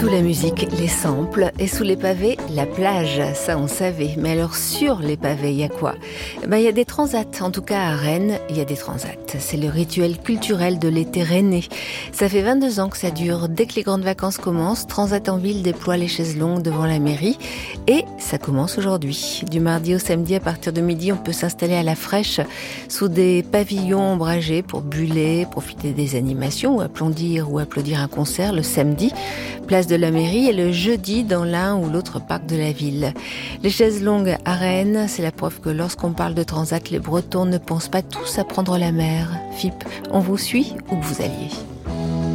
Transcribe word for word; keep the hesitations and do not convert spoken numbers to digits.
Sous la musique, les samples, et sous les pavés, la plage. Ça, on savait. Mais alors, sur les pavés, il y a quoi ? Ben, il y a des transats. En tout cas, à Rennes, il y a des transats. C'est le rituel culturel de l'été rennais. Ça fait vingt-deux ans que ça dure. Dès que les grandes vacances commencent, Transat en ville déploie les chaises longues devant la mairie. Et ça commence aujourd'hui. Du mardi au samedi, à partir de midi, on peut s'installer à la fraîche sous des pavillons ombragés pour buller, profiter des animations ou applaudir ou applaudir un concert le samedi. Place de la mairie et le jeudi dans l'un ou l'autre parc de la ville. Les chaises longues à Rennes, c'est la preuve que lorsqu'on parle de transat, les Bretons ne pensent pas tous à prendre la mer. F I P, on vous suit où que vous alliez.